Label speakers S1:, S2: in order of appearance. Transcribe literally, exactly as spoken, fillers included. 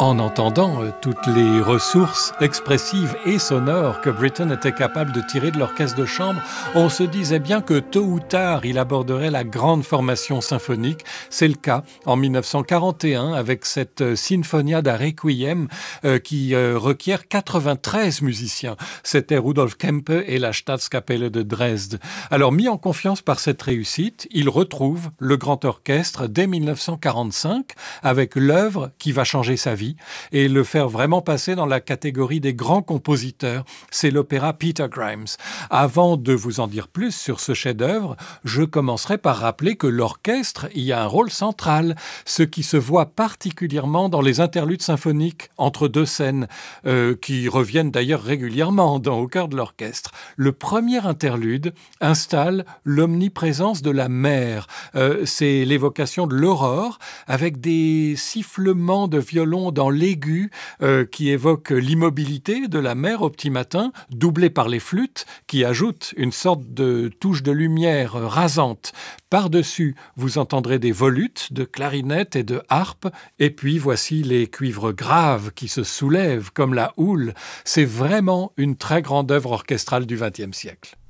S1: En entendant euh, toutes les ressources expressives et sonores que Britten était capable de tirer de l'orchestre de chambre, on se disait bien que tôt ou tard, il aborderait la grande formation symphonique. C'est le cas en mille neuf cent quarante et un avec cette euh, Sinfonia da Requiem euh, qui euh, requiert quatre-vingt-treize musiciens. C'était Rudolf Kempe et la Staatskapelle de Dresde. Alors, mis en confiance par cette réussite, il retrouve le grand orchestre dès mille neuf cent quarante-cinq avec l'œuvre qui va changer sa vie et le faire vraiment passer dans la catégorie des grands compositeurs. C'est l'opéra Peter Grimes. Avant de vous en dire plus sur ce chef-d'œuvre, je commencerai par rappeler que l'orchestre y a un rôle central, ce qui se voit particulièrement dans les interludes symphoniques entre deux scènes, euh, qui reviennent d'ailleurs régulièrement dans, au cœur de l'orchestre. Le premier interlude installe l'omniprésence de la mer. Euh, c'est l'évocation de l'aurore avec des sifflements de violon dans l'aigu euh, qui évoque l'immobilité de la mer au petit matin, doublée par les flûtes qui ajoutent une sorte de touche de lumière rasante. Par-dessus, vous entendrez des volutes de clarinettes et de harpes, et puis voici les cuivres graves qui se soulèvent comme la houle. C'est vraiment une très grande œuvre orchestrale du vingtième siècle.